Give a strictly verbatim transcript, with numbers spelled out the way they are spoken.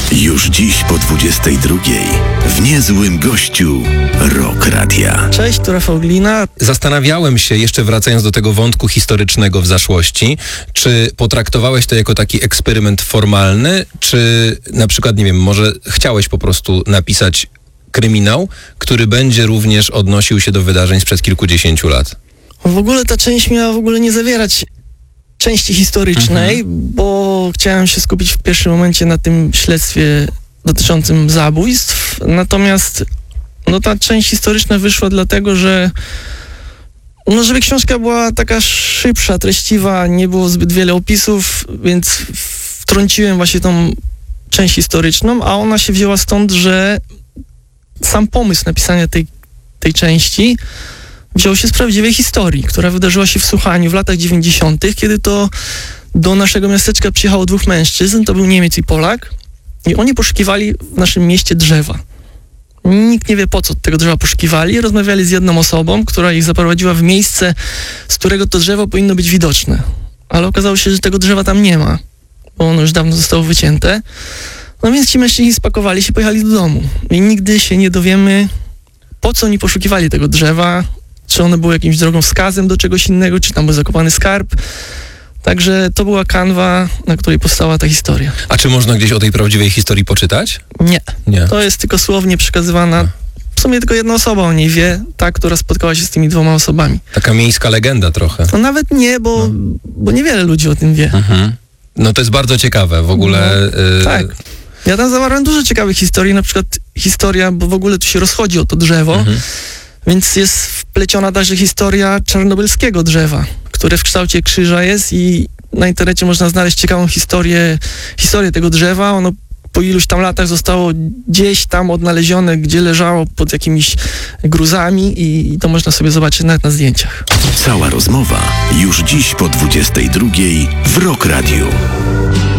Już dziś po dwudziestej drugiej w Niezłym Gościu Rock Radia. Cześć, tu Rafał Glina. Zastanawiałem się, jeszcze wracając do tego wątku historycznego w zaszłości, czy potraktowałeś to jako taki eksperyment formalny, czy na przykład, nie wiem, może chciałeś po prostu napisać kryminał, który będzie również odnosił się do wydarzeń sprzed kilkudziesięciu lat? W ogóle ta część miała w ogóle nie zawierać części historycznej, mhm. bo chciałem się skupić w pierwszym momencie na tym śledztwie dotyczącym zabójstw. Natomiast no, ta część historyczna wyszła dlatego, że no, żeby książka była taka szybsza, treściwa, nie było zbyt wiele opisów, więc wtrąciłem właśnie tą część historyczną, a ona się wzięła stąd, że sam pomysł napisania tej, tej części wziął się z prawdziwej historii, która wydarzyła się w Słuchaniu w latach dziewięćdziesiątych, kiedy to do naszego miasteczka przyjechało dwóch mężczyzn, to był Niemiec i Polak, i oni poszukiwali w naszym mieście drzewa. Nikt nie wie, po co tego drzewa poszukiwali. Rozmawiali z jedną osobą, która ich zaprowadziła w miejsce, z którego to drzewo powinno być widoczne. Ale okazało się, że tego drzewa tam nie ma, bo ono już dawno zostało wycięte. No więc ci mężczyźni spakowali się, pojechali do domu. I nigdy się nie dowiemy, po co oni poszukiwali tego drzewa, czy one były jakimś drogą wskazem do czegoś innego, czy tam był zakopany skarb. Także to była kanwa, na której powstała ta historia. A czy można gdzieś o tej prawdziwej historii poczytać? Nie. Nie. To jest tylko słownie przekazywana. W sumie tylko jedna osoba o niej wie, ta, która spotkała się z tymi dwoma osobami. Taka miejska legenda trochę. No nawet nie, bo, no. bo niewiele ludzi o tym wie. Mhm. No to jest bardzo ciekawe w ogóle. No, y- tak. Ja tam zawarłem dużo ciekawych historii, na przykład historia, bo w ogóle tu się rozchodzi o to drzewo, mhm. więc jest wpleciona także historia czarnobylskiego drzewa, które w kształcie krzyża jest i na internecie można znaleźć ciekawą historię, historię tego drzewa. Ono po iluś tam latach zostało gdzieś tam odnalezione, gdzie leżało pod jakimiś gruzami i, i to można sobie zobaczyć nawet na zdjęciach. Cała rozmowa już dziś po dwudziestej drugiej w Rock Radiu.